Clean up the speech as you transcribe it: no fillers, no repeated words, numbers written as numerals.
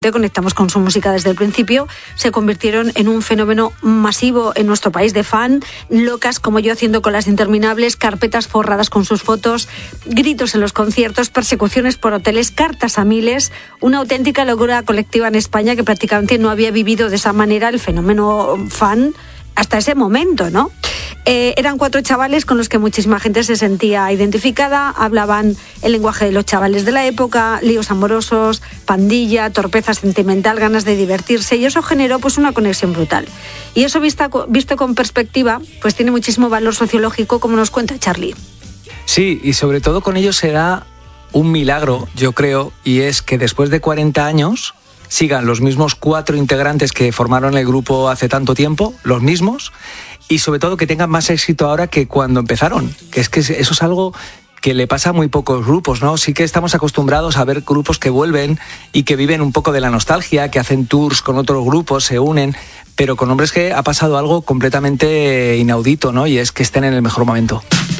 conectamos con su música desde el principio, se convirtieron en un fenómeno masivo en nuestro país de fan, locas como yo haciendo colas interminables, carpetas forradas con sus fotos, gritos en los conciertos, persecuciones por hoteles, cartas a miles, una auténtica locura colectiva en España que prácticamente no había vivido de esa manera el fenómeno fan hasta ese momento, ¿no? Eran 4 chavales con los que muchísima gente se sentía identificada, hablaban el lenguaje de los chavales de la época, líos amorosos, pandilla, torpeza sentimental, ganas de divertirse, y eso generó pues una conexión brutal. Y eso visto con perspectiva, pues tiene muchísimo valor sociológico, como nos cuenta Charlie. Sí, y sobre todo con ello se da un milagro, yo creo, y es que después de 40 años sigan los mismos 4 integrantes que formaron el grupo hace tanto tiempo, los mismos, y sobre todo que tengan más éxito ahora que cuando empezaron, que eso es algo que le pasa a muy pocos grupos, ¿no? Sí que estamos acostumbrados a ver grupos que vuelven y que viven un poco de la nostalgia, que hacen tours con otros grupos, se unen, pero con Hombres G ha pasado algo completamente inaudito, ¿no? Y es que estén en el mejor momento.